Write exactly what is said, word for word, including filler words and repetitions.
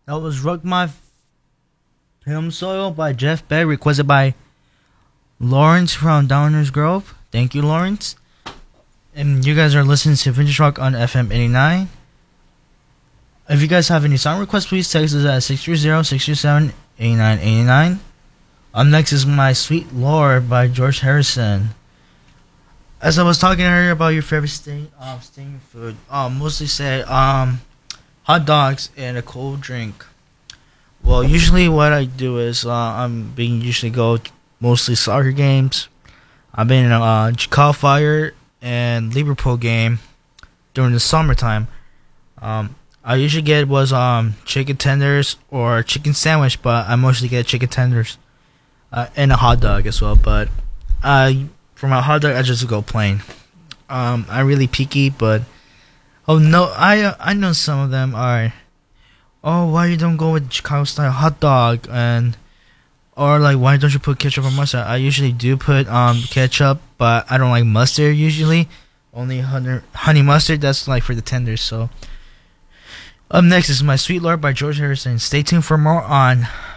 That was Rook My Film Soil by Jeff Beck, requested by Lawrence from Downers Grove. Thank you, Lawrence. And you guys are listening to Vintage Rock on F M eighty-nine. If you guys have any song requests, please text us at six three zero, six two seven, eight nine eight nine. Up next is My Sweet Lord by George Harrison. As I was talking earlier about your favorite sting, uh, sting food, um, mostly said um, hot dogs and a cold drink. Well, usually what I do is uh, I'm being usually go to mostly soccer games. I've been in a uh, Chicago Fire and Liverpool game during the summertime. Um, I usually get was um chicken tenders or chicken sandwich, but I mostly get chicken tenders uh, and a hot dog as well. But uh, for my hot dog, I just go plain. Um, I'm really picky, but oh no, I uh, I know some of them are. Oh, why you don't go with Chicago style hot dog and or like why don't you put ketchup or mustard? I usually do put um ketchup, but I don't like mustard usually. Only honey, honey mustard. That's like for the tenders. So up next is My Sweet Lord by George Harrison. Stay tuned for more on